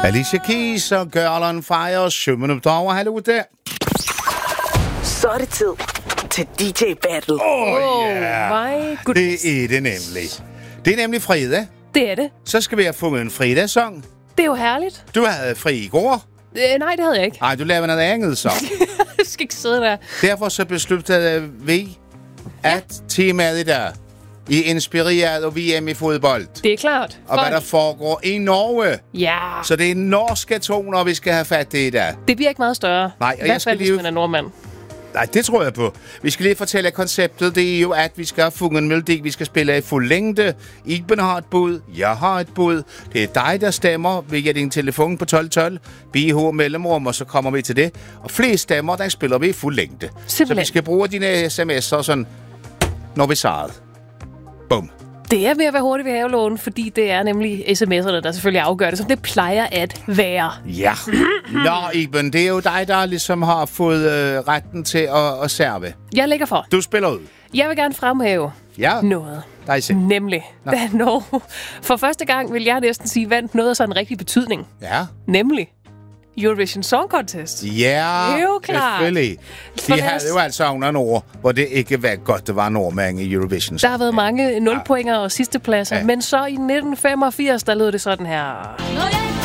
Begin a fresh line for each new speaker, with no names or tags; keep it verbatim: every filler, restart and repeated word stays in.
Alicia Keys og Girl on Fire, syv minutter over. Hallo der.
Så er det tid til D J Battle.
Åh, oh, ja.
My goodness.
Det er det nemlig. Det er nemlig fredag.
Det er det.
Så skal vi have fundet en fredagssang.
Det er jo herligt.
Du havde fri i går.
Øh, nej, det havde jeg ikke.
Nej, du lavede noget andet så.
Jeg skal ikke sidde der.
Derfor så besluttede vi, at temaet i dag er inspireret af V M i fodbold.
Det er klart.
Og hvad der foregår i Norge.
Ja.
Så det er norske toner, vi skal have fat i i dag.
Det bliver ikke meget større.
Nej, og
I hvert
jeg skal
fald,
lige...
hvis man er nordmand.
Nej, det tror jeg på. Vi skal lige fortælle, at konceptet det er jo, at vi skal have fundet en melodi, vi skal spille i fuld længde. Iben har et bud, jeg har et bud. Det er dig, der stemmer via din telefon på tolv tolv. B H mellemrum, og så kommer vi til det. Og flest stemmer, der spiller vi i fuld længde.
Simpelthen.
Så vi skal bruge dine sms'er sådan, når vi svaret. Bum.
Det er ved at være hurtigt ved havelån, fordi det er nemlig sms'erne, der selvfølgelig afgør det, som det plejer at være.
Ja. Nå, Iben, det er jo dig, der ligesom har fået øh, retten til at, at serve.
Jeg lægger for.
Du spiller ud.
Jeg vil gerne fremhæve
Ja.
noget.
Dig selv.
Nemlig,
Nå.
da Norge for første gang, vil jeg næsten sige, vandt noget af sådan en rigtig betydning.
Ja.
Nemlig Eurovision Song Contest.
Ja,
Det er jo klart.
selvfølgelig.
For
De
lad
havde
os-
jo altså under en år, hvor det ikke var godt, det var nordmænd i Eurovision.
Der har været mange nulpoinger og sidstepladser,
Ja.
men så i nitten femogfirs, der lød det sådan her.
Når jeg